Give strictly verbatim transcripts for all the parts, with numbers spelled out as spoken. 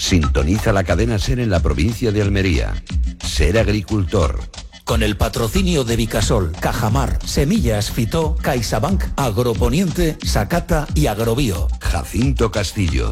Sintoniza la cadena SER en la provincia de Almería. Ser agricultor. Con el patrocinio de Vicasol, Cajamar, Semillas Fitó, CaixaBank, Agroponiente, Sacata y Agrobio. Jacinto Castillo.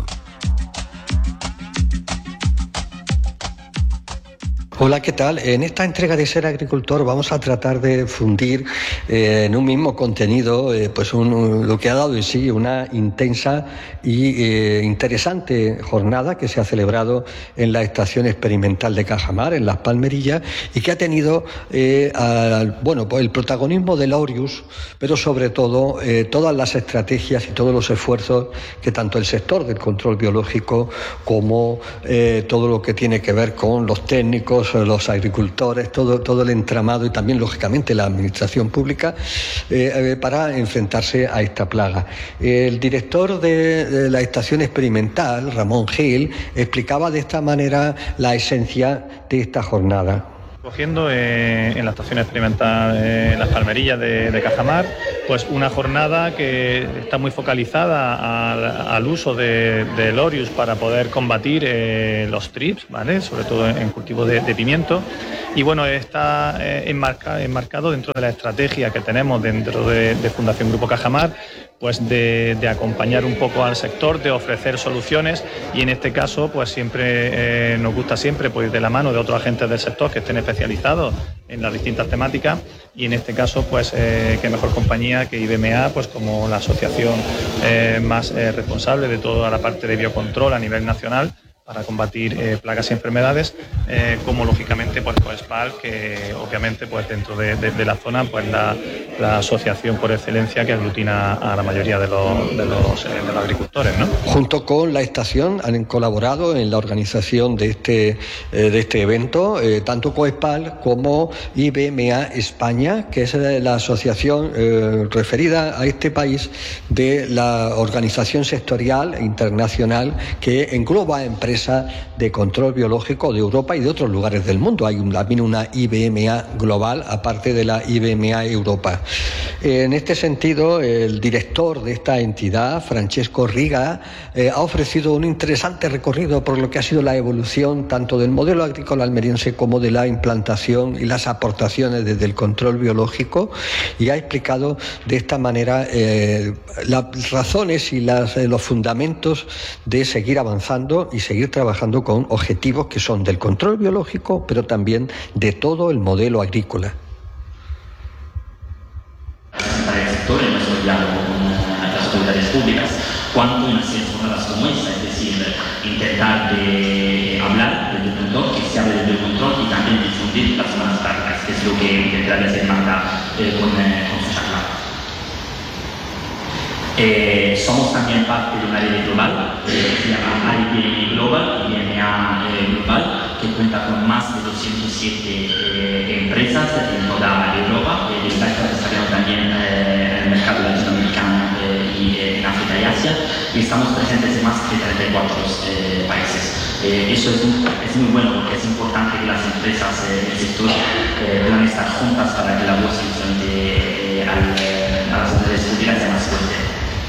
Hola, ¿qué tal? En esta entrega de Ser Agricultor vamos a tratar de fundir eh, en un mismo contenido eh, pues un, un, lo que ha dado en sí una intensa y eh, interesante jornada que se ha celebrado en la Estación Experimental de Cajamar, en Las Palmerillas, y que ha tenido eh, al, bueno, pues el protagonismo del Orius, pero sobre todo eh, todas las estrategias y todos los esfuerzos que tanto el sector del control biológico como eh, todo lo que tiene que ver con los técnicos, los agricultores, todo, todo el entramado y también, lógicamente, la administración pública eh, eh, para enfrentarse a esta plaga. El director de, de la estación experimental, Ramón Gil, explicaba de esta manera la esencia de esta jornada. Cogiendo eh, en la estación experimental eh, Las Palmerillas de, de Cajamar, pues una jornada que está muy focalizada al, al uso de, del Orius para poder combatir eh, los trips, ¿vale? Sobre todo en, en cultivo de, de pimiento. Y bueno, está eh, enmarca, enmarcado dentro de la estrategia que tenemos dentro de, de Fundación Grupo Cajamar, pues de, de acompañar un poco al sector, de ofrecer soluciones, y en este caso pues siempre eh, nos gusta siempre pues ir de la mano de otros agentes del sector que estén especializados en las distintas temáticas, y en este caso pues eh, qué mejor compañía que I B M A, pues como la asociación eh, más eh, responsable de toda la parte de biocontrol a nivel nacional para combatir eh, plagas y enfermedades, eh, como lógicamente pues Coespal, que obviamente pues dentro de, de, de la zona pues la, la asociación por excelencia que aglutina a la mayoría de los, de los, eh, de los agricultores, ¿no? Junto con la estación han colaborado en la organización de este, eh, de este evento, eh, tanto Coespal como I B M A España, que es la asociación eh, referida a este país de la organización sectorial internacional que engloba empresas de control biológico de Europa y de otros lugares del mundo. Hay un, también una I B M A global, aparte de la I B M A Europa. En este sentido, el director de esta entidad, Francesco Riga, eh, ha ofrecido un interesante recorrido por lo que ha sido la evolución tanto del modelo agrícola almeriense como de la implantación y las aportaciones desde el control biológico, y ha explicado de esta manera eh, las razones y las, eh, los fundamentos de seguir avanzando y seguir trabajando con objetivos que son del control biológico, pero también de todo el modelo agrícola. Para el sector, en nuestro diálogo con las autoridades públicas, cuanto en hacer jornadas como esta, es decir, intentar de hablar del biocontrol, que se hable del biocontrol y también difundir las buenas prácticas, que es lo que intentará hacer Magda eh, con, eh, con su charla. Eh, somos también parte de una red global eh, que se llama I B M A Global, I B M A eh, Global, que cuenta con más de doscientas siete eh, empresas en toda Europa, eh, desarrollando también eh, en el mercado latinoamericano eh, y eh, en África y Asia, y estamos presentes en más de treinta y cuatro eh, países. Eh, eso es, un, es muy bueno porque es importante que las empresas eh, del sector eh, puedan estar juntas para que la voz frente eh, al, a las autoridades públicas sea más fuerte.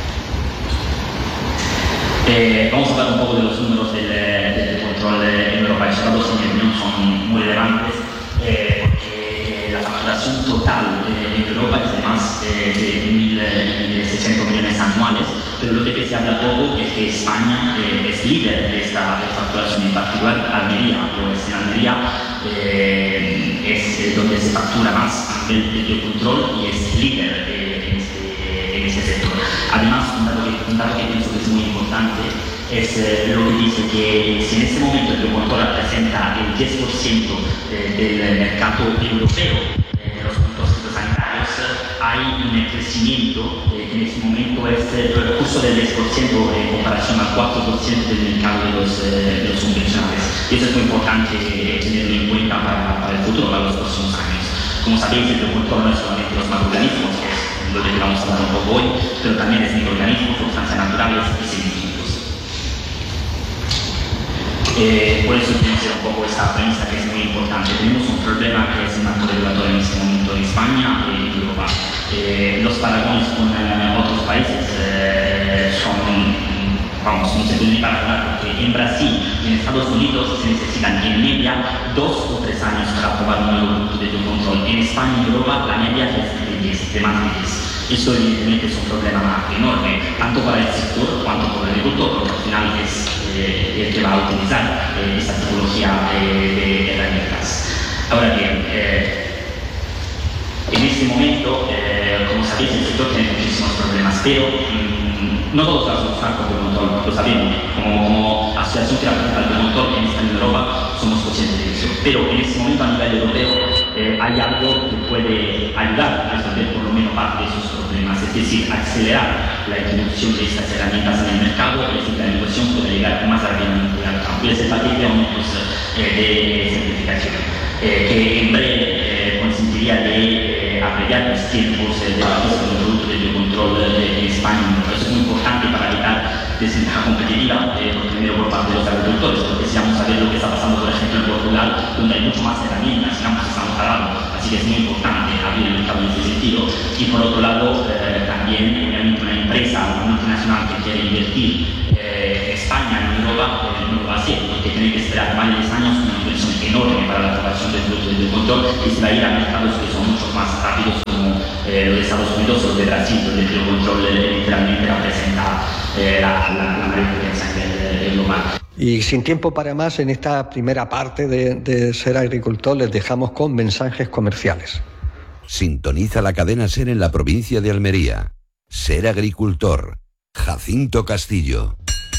Eh, vamos a hablar un poco de los números del, del control en Europa. Estos datos, en mi opinión, son muy relevantes eh, porque la facturación total eh, en Europa es de más eh, de mil seiscientos millones anuales, pero lo que se habla poco es que España eh, es líder de esta de facturación, en particular Almería. Pues en Almería eh, es eh, donde se factura más a nivel de biocontrol y es líder eh, en, este, en este sector. Además, un dato, que, un dato que pienso que es muy importante es eh, lo que dice que si en este momento el biocontrol representa el diez por ciento eh, del mercado europeo eh, de los puntos fitosanitarios, hay un crecimiento eh, que en este momento es eh, justo del diez por ciento en comparación al cuatro por ciento del mercado de los, eh, de los convencionales. Y eso es muy importante eh, tenerlo en cuenta para, para el futuro, para los próximos años. Como sabéis, el biocontrol no es solamente los macroorganismos, que es lo de que vamos a hablar un poco hoy, pero también es microorganismos, sustancias naturales y científicos. Eh, por eso quiero hacer un poco esta premisa que es muy importante. Tenemos un problema que es el marco regulatorio en este momento en España y en Europa. Eh, los paragones con eh, otros países eh, son vamos, no se puede ni para hablar, porque en Brasil y en Estados Unidos se necesitan en media dos o tres años para probar un nuevo producto de biocontrol. En España y Europa la media es de diez, de más de diez. Eso evidentemente es un problema enorme, tanto para el sector cuanto para el agricultor, porque al final es eh, el que va a utilizar eh, esta tipología de, de herramientas. Ahora bien, eh, en este momento, eh, como sabéis, el sector tiene muchísimos problemas, pero mmm, no todos los usar con biocontrol, lo sabemos. Como, como Asociación Terapéutica del Biocontrol en España y en Europa somos conscientes de eso. Pero en este momento a nivel europeo eh, hay algo que puede ayudar a resolver por lo menos parte de esos problemas, es decir, acelerar la introducción de estas herramientas en el mercado, es decir, la innovación puede llegar más rápidamente al campo. Y ese paquete de aumentos eh, de certificación, eh, que en breve eh, consentiría de abreviar los tiempos de registro del producto de biocontrol en España. Eso es muy importante para evitar desventaja competitiva, eh, por primero por parte de los agricultores, porque si vamos a ver lo que está pasando, por ejemplo, en Portugal, donde hay mucho más herramientas, digamos, estamos parados, así que es muy importante abrir el mercado en ese sentido. Y por otro lado, eh, también, obviamente, una empresa, una multinacional que quiere invertir eh, en España, en Europa, eh, no lo va a hacer, porque tiene que esperar varios años, una inversión enorme para la aprobación del producto de biocontrol, y se va a ir a mercados que son mucho más rápidos, como eh, los de Estados Unidos o los de Brasil, donde el biocontrol eh, literalmente representa eh, la, la, la mayor potencia a nivel global. Y sin tiempo para más, en esta primera parte de, de Ser Agricultor les dejamos con mensajes comerciales. Sintoniza la cadena SER en la provincia de Almería. Ser Agricultor. Jacinto Castillo.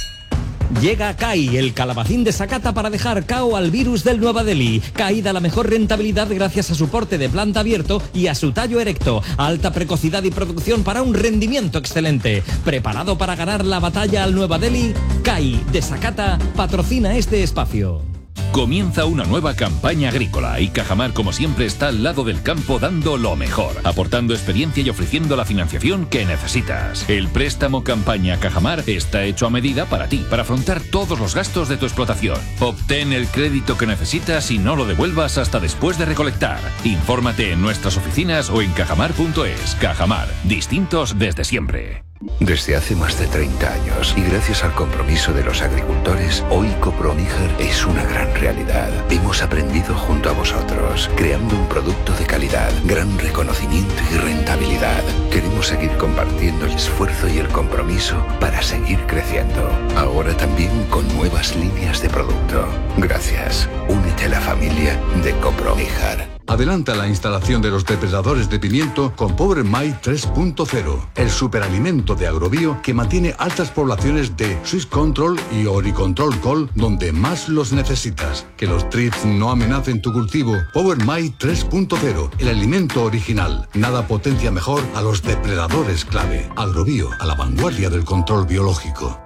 Llega C A I, el calabacín de Sakata para dejar cao al virus del Nueva Delhi. C A I da la mejor rentabilidad gracias a su porte de planta abierto y a su tallo erecto. Alta precocidad y producción para un rendimiento excelente. ¿Preparado para ganar la batalla al Nueva Delhi? C A I de Sakata patrocina este espacio. Comienza una nueva campaña agrícola y Cajamar, como siempre, está al lado del campo dando lo mejor, aportando experiencia y ofreciendo la financiación que necesitas. El préstamo campaña Cajamar está hecho a medida para ti, para afrontar todos los gastos de tu explotación. Obtén el crédito que necesitas y no lo devuelvas hasta después de recolectar. Infórmate en nuestras oficinas o en cajamar punto es. Cajamar, distintos desde siempre. Desde hace más de treinta años y gracias al compromiso de los agricultores, hoy Coproníger es una gran realidad. Hemos aprendido junto a vosotros, creando un producto de calidad, gran reconocimiento y rentabilidad. Queremos seguir compartiendo el esfuerzo y el compromiso para seguir creciendo. Ahora también con nuevas líneas de producto. Gracias. Únete a la familia de Coproníger. Adelanta la instalación de los depredadores de pimiento con Power My tres punto cero, el superalimento de Agrobio que mantiene altas poblaciones de Swiss Control y Oricontrol Col donde más los necesitas. Que los thrips no amenacen tu cultivo. Power My tres punto cero, el alimento original. Nada potencia mejor a los depredadores clave. Agrobio, a la vanguardia del control biológico.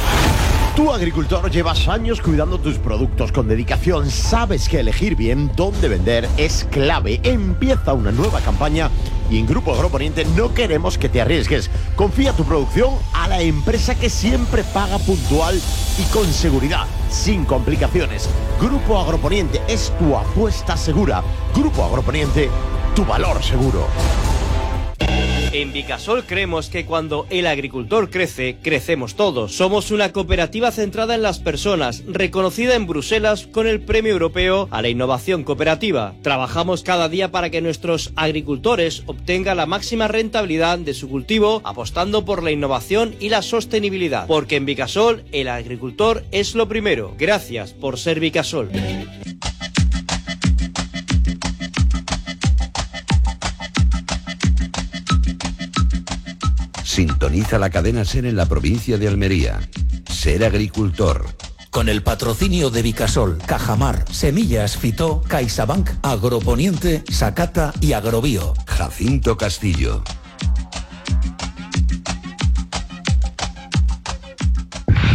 Tú, agricultor, llevas años cuidando tus productos con dedicación. Sabes que elegir bien dónde vender es clave. Empieza una nueva campaña y en Grupo Agroponiente no queremos que te arriesgues. Confía tu producción a la empresa que siempre paga puntual y con seguridad, sin complicaciones. Grupo Agroponiente es tu apuesta segura. Grupo Agroponiente, tu valor seguro. En Vicasol creemos que cuando el agricultor crece, crecemos todos. Somos una cooperativa centrada en las personas, reconocida en Bruselas con el Premio Europeo a la Innovación Cooperativa. Trabajamos cada día para que nuestros agricultores obtengan la máxima rentabilidad de su cultivo, apostando por la innovación y la sostenibilidad. Porque en Vicasol, el agricultor es lo primero. Gracias por ser Vicasol. Sintoniza la cadena SER en la provincia de Almería. Ser Agricultor. Con el patrocinio de Vicasol, Cajamar, Semillas Fitó, CaixaBank, Agroponiente, Sakata y Agrobio. Jacinto Castillo.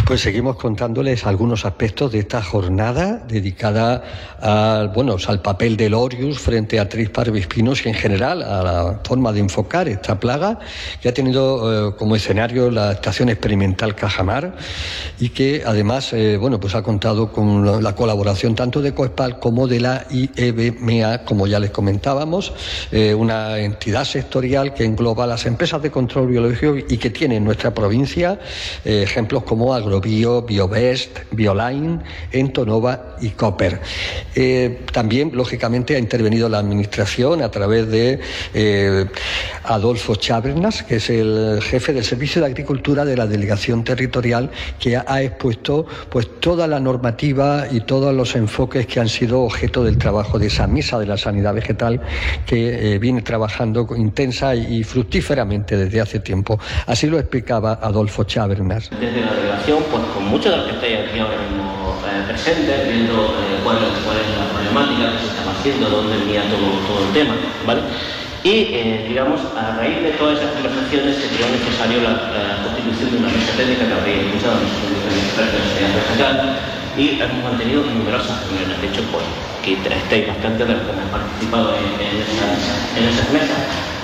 Pues seguimos contándoles algunos aspectos de esta jornada dedicada al, bueno, al papel del Orius frente a Tris parvispinus y en general a la forma de enfocar esta plaga, que ha tenido eh, como escenario la Estación Experimental Cajamar y que además eh, bueno, pues ha contado con la, la colaboración tanto de COESPAL como de la I E B M E A, como ya les comentábamos, eh, una entidad sectorial que engloba las empresas de control biológico y que tiene en nuestra provincia eh, ejemplos como Agro Bio, Biovest, Bioline, Entonova y Copper. Eh, también, lógicamente, ha intervenido la Administración a través de eh, Adolfo Chávernas, que es el jefe del Servicio de Agricultura de la Delegación Territorial, que ha, ha expuesto pues toda la normativa y todos los enfoques que han sido objeto del trabajo de esa mesa de la sanidad vegetal que eh, viene trabajando intensa y fructíferamente desde hace tiempo. Así lo explicaba Adolfo Chávernas. Desde la delegación, pues con muchos de los que estáis aquí ahora mismo eh, presentes, viendo eh, cuál, cuál es la problemática que se está haciendo, dónde venía todo, todo el tema, ¿vale? Y, eh, digamos, a raíz de todas esas conversaciones se creó necesario la, la constitución de una mesa técnica que habréis escuchado, nosotros somos expertos en sanidad vegetal, y hemos mantenido numerosas reuniones. De hecho, pues, que estáis bastante de los que han participado en, en, esas, en esas mesas.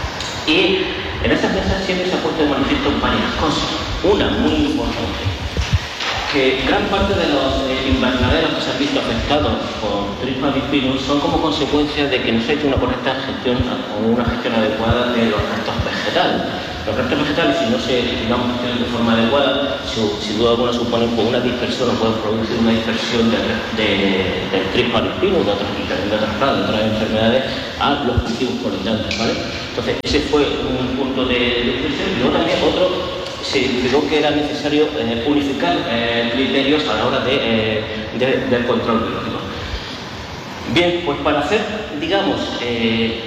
Y en esas mesas siempre se ha puesto de manifiesto varias cosas. Una muy importante, que gran parte de los eh, invernaderos que se han visto afectados por Tris parvispinus son como consecuencia de que no se ha hecho una correcta gestión o una gestión adecuada de los restos vegetales. Los restos vegetales, si no se, digamos, gestionan de forma adecuada, si, sin duda alguna suponen pues, una dispersión o pueden producir una dispersión de, de, de Tris parvispinus, de otras, de otras plagas, de otras enfermedades, a los cultivos colindantes, ¿vale? Entonces, ese fue un punto de dispersión. Y luego también otro, se creo que era necesario eh, unificar eh, criterios a la hora de, eh, de, del control biológico. Bien, pues para hacer, digamos, eh,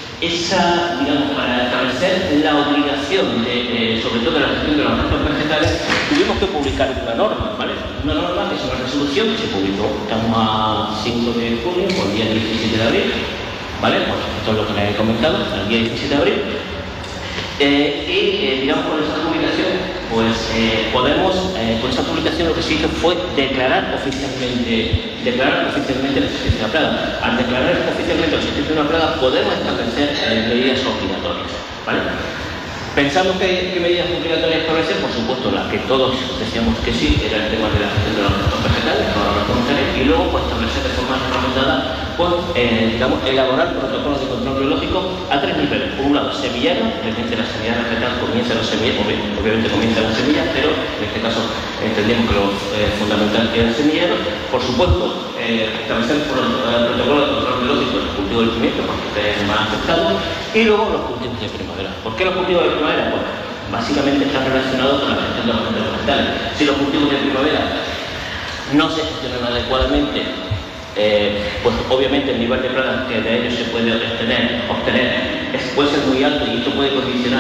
esa, digamos, para establecer la obligación, de, eh, sobre todo de la gestión de los restos vegetales, tuvimos que publicar una norma, ¿vale? Una norma que es una resolución que se publicó, estamos a cinco de junio, por el día diecisiete de abril, ¿vale? Pues esto es lo que les he comentado, el día diecisiete de abril. Eh, y eh, digamos con esa publicación pues eh, podemos eh, con esa publicación lo que se hizo fue declarar oficialmente declarar oficialmente la existencia de una plaga. Al declarar oficialmente la existencia de una plaga podemos establecer eh, medidas obligatorias, ¿vale? Pensamos que, que medidas obligatorias establecer, por supuesto las que todos decíamos que sí, era el tema de la gestión de los restos vegetales, que ahora lo conoceré, y luego pues establecer de forma recomendada pues, eh, digamos, elaborar protocolos de control biológico a tres niveles. Por un lado, semillero, obviamente la sanidad vegetal comienza en los semilleros, obviamente comienza en las semillas, pero en este caso entendemos que lo eh, fundamental es el semillero. Por supuesto, eh, establecer pro, eh, protocolos de control biológico en el cultivo del pimiento, porque es más afectado, y luego los cultivos de primavera. ¿Por qué los cultivos de primavera? Pues básicamente están relacionados con la gestión de los restos vegetales. Si los cultivos de primavera no se gestionan adecuadamente, Eh, pues obviamente el nivel de plagas que de ellos se puede obtener, obtener es, puede ser muy alto y esto puede condicionar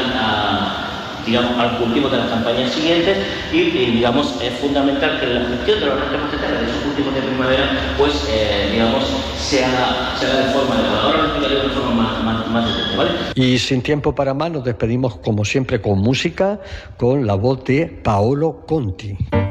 a, digamos, al cultivo de las campañas siguientes y, y digamos es fundamental que la gestión de los restos vegetales de esos cultivos de primavera pues eh, digamos se haga, se haga de forma adecuada. Ahora lo explicaré de una forma más, más, más detallada, ¿vale? Y sin tiempo para más nos despedimos como siempre con música, con la voz de Paolo Conti.